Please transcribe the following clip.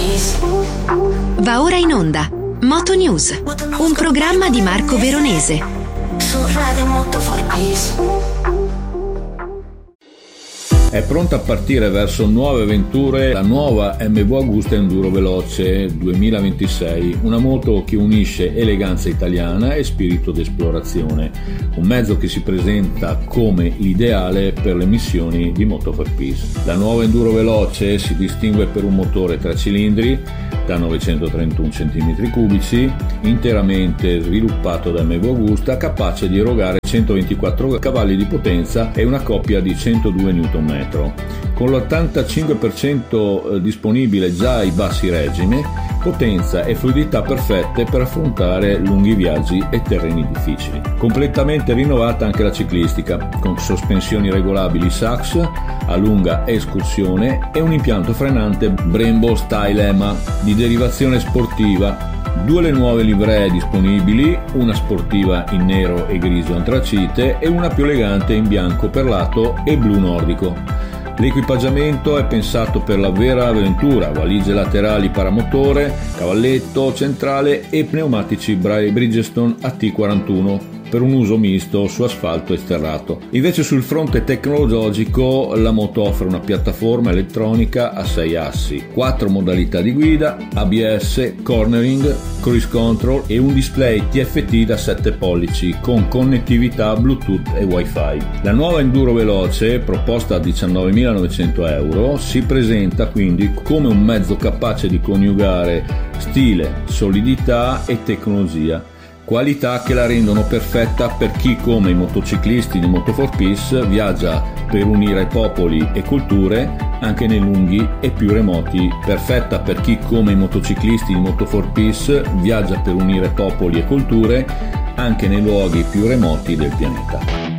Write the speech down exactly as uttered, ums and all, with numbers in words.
Va ora in onda Moto News, un programma di Marco Veronese. Su Radio Moto for Peace. È pronta a partire verso nuove avventure la nuova M V Agusta Enduro Veloce duemilaventisei, una moto che unisce eleganza italiana e spirito d'esplorazione, un mezzo che si presenta come l'ideale per le missioni di Moto for Peace. La nuova Enduro Veloce si distingue per un motore tre cilindri da novecentotrentuno centimetri cubici, interamente sviluppato da M V Agusta, capace di erogare centoventiquattro cavalli di potenza e una coppia di centodue newton metri. Con l'ottantacinque per cento disponibile già ai bassi regime, potenza e fluidità perfette per affrontare lunghi viaggi e terreni difficili. Completamente rinnovata anche la ciclistica, con sospensioni regolabili S A X a lunga escursione e un impianto frenante Brembo Style E M A di derivazione sportiva. Due le nuove livree disponibili, una sportiva in nero e grigio antracite e una più elegante in bianco perlato e blu nordico. L'equipaggiamento è pensato per la vera avventura: valigie laterali paramotore, cavalletto centrale e pneumatici Bridgestone A T quarantuno per un uso misto su asfalto e sterrato. Invece sul fronte tecnologico la moto offre una piattaforma elettronica a sei assi, quattro modalità di guida, A B S, cornering, cruise control e un display T F T da sette pollici con connettività Bluetooth e Wi-Fi. La nuova Enduro Veloce, proposta a diciannovemilanovecento euro, si presenta quindi come un mezzo capace di coniugare stile, solidità e tecnologia, qualità che la rendono perfetta per chi, come i motociclisti di Moto for Peace, viaggia per unire popoli e culture anche nei lunghi e più remoti. Perfetta per chi, come i motociclisti di Moto for Peace, viaggia per unire popoli e culture anche nei luoghi più remoti del pianeta.